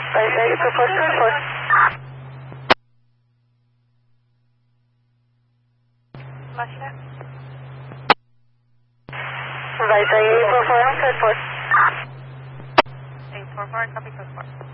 Vice 8 for 4. Máquina. Vice 8 for 4, 4. 844, copy, 4.